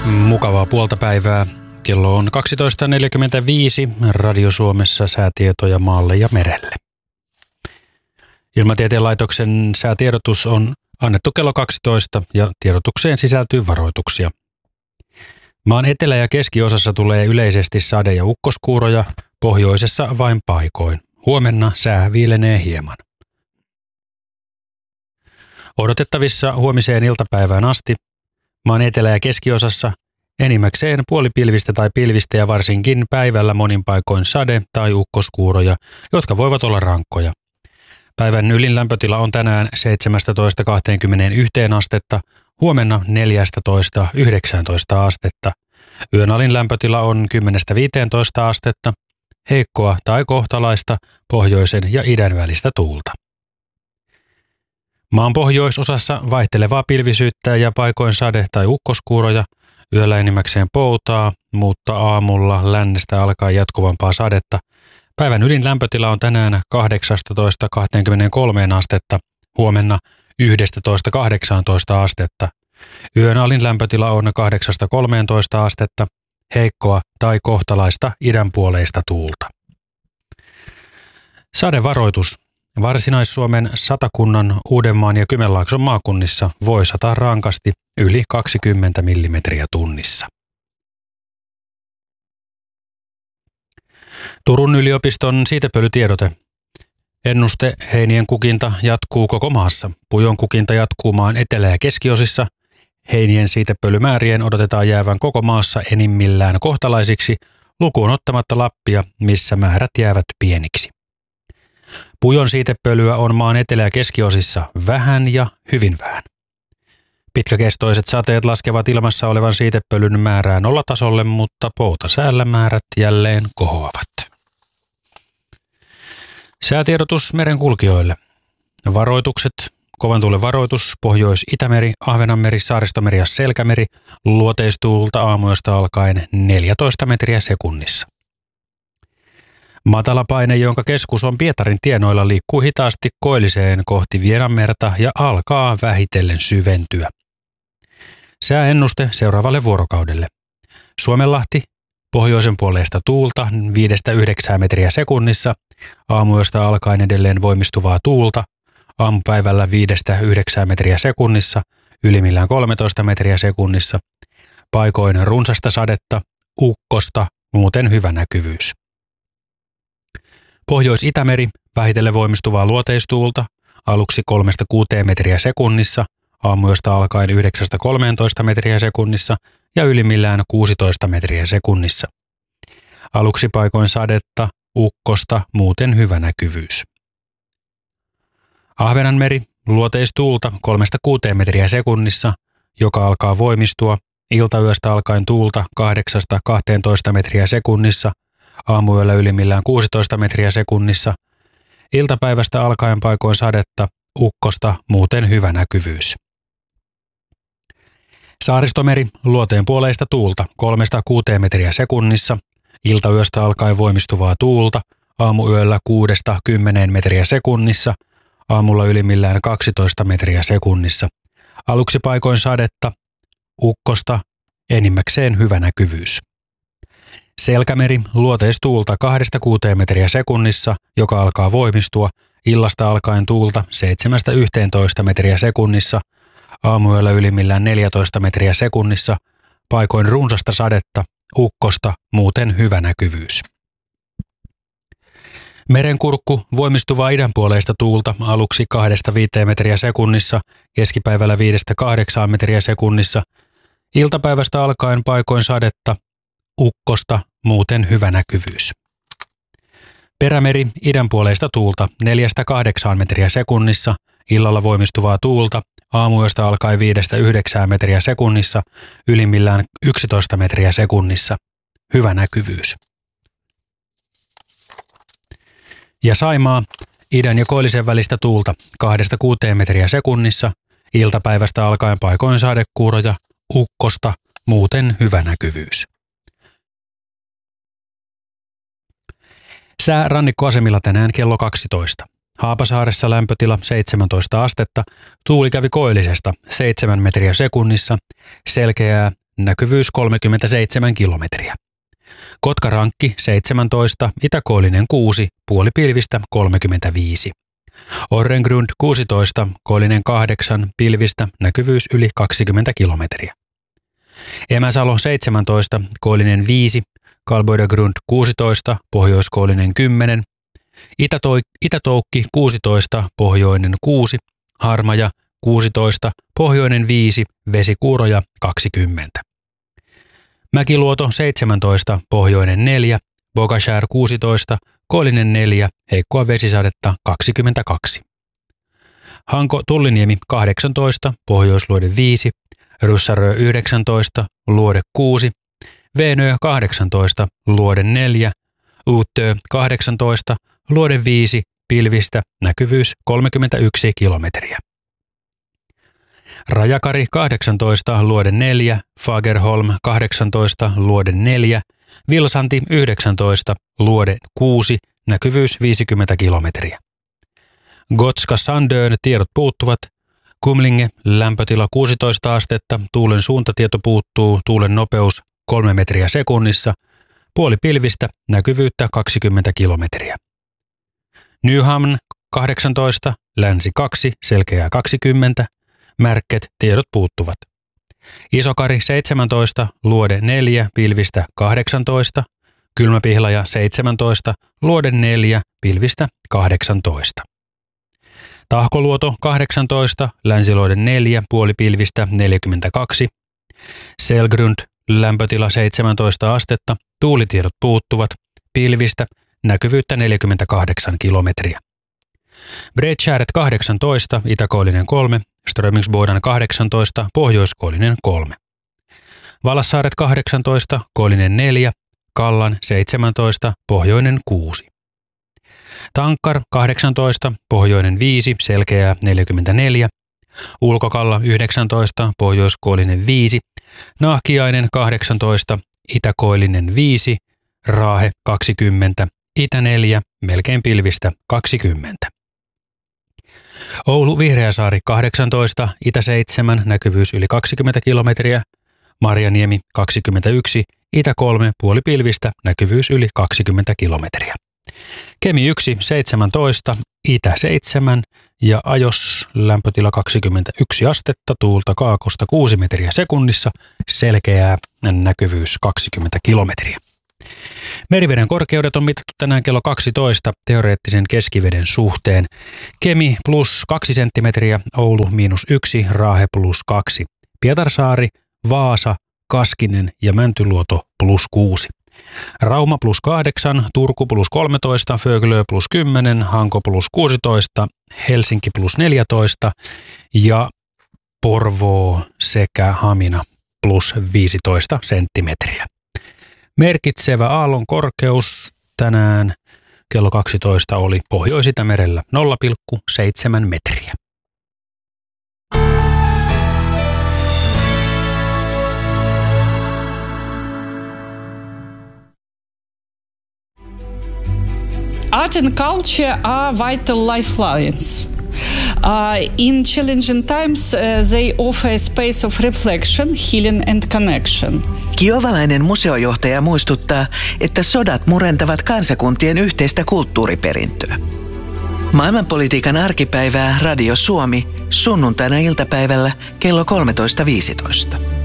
Mukavaa puolta päivää. Kello on 12.45. Radio Suomessa säätietoja maalle ja merelle. Ilmatieteen laitoksen säätiedotus on annettu kello 12 ja tiedotukseen sisältyy varoituksia. Maan etelä- ja keskiosassa tulee yleisesti sade- ja ukkoskuuroja, pohjoisessa vain paikoin. Huomenna sää viilenee hieman. Odotettavissa huomiseen iltapäivään asti maan etelä- ja keskiosassa enimmäkseen puolipilvistä tai pilvistä ja varsinkin päivällä monin paikoin sade- tai ukkoskuuroja, jotka voivat olla rankkoja. Päivän ylin lämpötila on tänään 17-21 astetta, huomenna 14-19 astetta. Yön alin lämpötila on 10-15 astetta, heikkoa tai kohtalaista pohjoisen ja idän välistä tuulta. Maan pohjoisosassa vaihtelevaa pilvisyyttä ja paikoin sade- tai ukkoskuuroja, yöllä enimmäkseen poutaa, mutta aamulla lännestä alkaa jatkuvampaa sadetta. Päivän ylin lämpötila on tänään 18-23 astetta, huomenna 11-18 astetta. Yön alin lämpötila on 8-13 astetta, heikkoa tai kohtalaista idänpuoleista tuulta. Sadevaroitus. Varsinais-Suomen, Satakunnan, Uudenmaan ja Kymenlaakson maakunnissa voi sataa rankasti yli 20 millimetriä tunnissa. Turun yliopiston siitepölytiedote. Ennuste: heinien kukinta jatkuu koko maassa. Pujon kukinta jatkuu maan etelä- ja keskiosissa. Heinien siitepölymäärien odotetaan jäävän koko maassa enimmillään kohtalaisiksi, lukuun ottamatta Lappia, missä määrät jäävät pieniksi. Pujon siitepölyä on maan etelä- ja keskiosissa vähän ja hyvin vähän. Pitkäkestoiset sateet laskevat ilmassa olevan siitepölyn määrää nollatasolle, mutta poutasäällä määrät jälleen kohoavat. Säätiedotus merenkulkijoille. Varoitukset. Kovan tuulen varoitus: Pohjois-Itämeri, Ahvenanmeri, Saaristomeri ja Selkämeri, luoteistuulta aamuyöstä alkaen 14 metriä sekunnissa. Matalapaine, jonka keskus on Pietarin tienoilla, liikkuu hitaasti koilliseen kohti Vienanmerta ja alkaa vähitellen syventyä. Sääennuste seuraavalle vuorokaudelle. Suomenlahti, pohjoisen puoleista tuulta 5-9 metriä sekunnissa, aamuyöstä alkaen edelleen voimistuvaa tuulta, aamupäivällä 5-9 metriä sekunnissa, ylimmillään 13 metriä sekunnissa, paikoin runsasta sadetta, ukkosta, muuten hyvä näkyvyys. Pohjois-Itämeri, vähitellen voimistuvaa luoteistuulta, aluksi 3-6 metriä sekunnissa, aamuyöstä alkaen 9-13 metriä sekunnissa ja ylimmillään 16 metriä sekunnissa. Aluksi paikoin sadetta, ukkosta, muuten hyvä näkyvyys. Ahvenanmeri, luoteistuulta 3-6 metriä sekunnissa, joka alkaa voimistua, iltayöstä alkaen tuulta 8-12 metriä sekunnissa, aamuyöllä ylimmillään 16 metriä sekunnissa, iltapäivästä alkaen paikoin sadetta, ukkosta, muuten hyvä näkyvyys. Saaristomeri, luoteen puoleista tuulta 3-6 metriä sekunnissa, iltayöstä alkaen voimistuvaa tuulta, aamuyöllä 6-10 metriä sekunnissa, aamulla ylimmillään 12 metriä sekunnissa. Aluksi paikoin sadetta, ukkosta, enimmäkseen hyvä näkyvyys. Selkämeri, luoteistuulta 2-6 metriä sekunnissa, joka alkaa voimistua, illasta alkaen tuulta 7-11 metriä sekunnissa, aamuyöllä ylimmillään 14 metriä sekunnissa, paikoin runsasta sadetta, ukkosta, muuten hyvä näkyvyys. Merenkurkku, voimistuvaa idänpuoleista tuulta, aluksi 2-5 metriä sekunnissa, keskipäivällä 5-8 metriä sekunnissa, iltapäivästä alkaen paikoin sadetta, ukkosta, muuten hyvä näkyvyys. Perämeri, idänpuoleista tuulta 4-8 metriä sekunnissa, illalla voimistuvaa tuulta, aamuyöstä alkaen 5-9 metriä sekunnissa, ylimmillään 11 metriä sekunnissa. Hyvä näkyvyys. Ja Saimaa, idän ja koillisen välistä tuulta 2-6 metriä sekunnissa, iltapäivästä alkaen paikoin sadekuuroja, ukkosta, muuten hyvä näkyvyys. Sää rannikkoasemilla tänään kello 12. Haapasaaressa lämpötila 17 astetta, tuuli kävi koillisesta 7 metriä sekunnissa, selkeää näkyvyys 37 kilometriä. Kotkarankki 17, itäkoillinen 6, puolipilvistä 35. Orrengrund 16, koillinen 8, pilvistä, näkyvyys yli 20 kilometriä. Emäsalo 17, koillinen 5, Kalboidagrund 16, pohjoiskoillinen 10, Itätoukki 16, pohjoinen 6, Harmaja 16, pohjoinen 5, Vesikuuroja 20. Mäkiluoto 17, pohjoinen 4, Bogashär 16, koillinen 4, heikkoa vesisadetta 22. Hanko Tulliniemi 18, pohjoisluode 5, Ryssärö 19, luode 6, Veenö 18, luode 4, Uutö 18, luode 5, pilvistä, näkyvyys 31 kilometriä. Rajakari 18, luode 4, Fagerholm 18, luode 4, Vilsanti 19, luode 6, näkyvyys 50 kilometriä. Gotska Sandön tiedot puuttuvat. Kumlinge, lämpötila 16 astetta, tuulen suuntatieto puuttuu, tuulen nopeus 3 metriä sekunnissa, puoli pilvistä, näkyvyyttä 20 kilometriä. Nyhamn 18, länsi 2, selkeää 20, Märket, tiedot puuttuvat. Isokari 17, luode 4, pilvistä 18, Kylmäpihlaja 17, luode 4, pilvistä 18. Tahkoluoto 18, länsiluode 4, puoli pilvistä 42. Selgrund, lämpötila 17 astetta, tuulitiedot puuttuvat, pilvistä, näkyvyyttä 48 kilometriä. Bredskäret 18, itäkoillinen 3, Strömingsbodan 18, pohjoiskoillinen 3. Valassaaret 18, koillinen 4, Kallan 17, pohjoinen 6. Tankkar 18, pohjoinen 5, selkeää 44. Ulkokalla 19, pohjoiskoillinen 5. Nahkiainen 18, itäkoillinen 5. Raahe 20, itä 4, melkein pilvistä 20. Oulu Vihreäsaari 18, itä 7, näkyvyys yli 20 kilometriä. Marjaniemi 21, itä 3, puoli pilvistä, näkyvyys yli 20 kilometriä. Kemi 1, 17, itä 7 ja Ajos lämpötila 21 astetta, tuulta kaakosta 6 metriä sekunnissa, selkeää näkyvyys 20 kilometriä. Meriveden korkeudet on mitattu tänään kello 12 teoreettisen keskiveden suhteen. Kemi plus 2 senttimetriä, Oulu miinus 1, Raahe plus 2. Pietarsaari, Vaasa, Kaskinen ja Mäntyluoto plus 6. Rauma plus 8, Turku plus 13, Föglö plus 10, Hanko plus 16, Helsinki plus 14 ja Porvoo sekä Hamina plus 15 senttimetriä. Merkitsevä aallon korkeus tänään kello 12 oli Pohjois-Itämerellä 0,7 metriä. Art and culture are vital lifelines. In challenging times, they offer a space of reflection, healing and connection. Kiovalainen museojohtaja muistuttaa, että sodat murentavat kansakuntien yhteistä kulttuuriperintöä. Maailmanpolitiikan arkipäivää Radio Suomi sunnuntaina iltapäivällä kello 13.15.